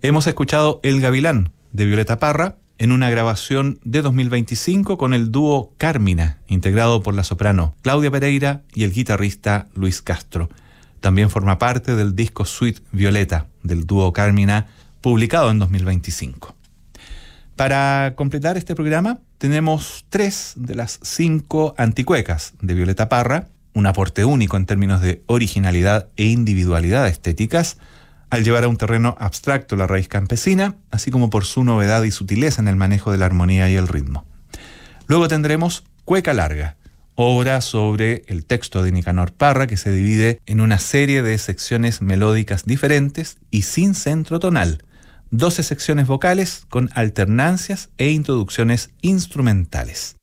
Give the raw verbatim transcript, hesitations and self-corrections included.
Hemos escuchado El Gavilán, de Violeta Parra, en una grabación de dos mil veinticinco con el dúo Carmina, integrado por la soprano Claudia Pereira y el guitarrista Luis Castro. También forma parte del disco Suite Violeta, del dúo Carmina, publicado en dos mil veinticinco. Para completar este programa, tenemos tres de las cinco anticuecas de Violeta Parra, un aporte único en términos de originalidad e individualidad estéticas, al llevar a un terreno abstracto la raíz campesina, así como por su novedad y sutileza en el manejo de la armonía y el ritmo. Luego tendremos Cueca Larga, obra sobre el texto de Nicanor Parra, que se divide en una serie de secciones melódicas diferentes y sin centro tonal, doce secciones vocales con alternancias e introducciones instrumentales.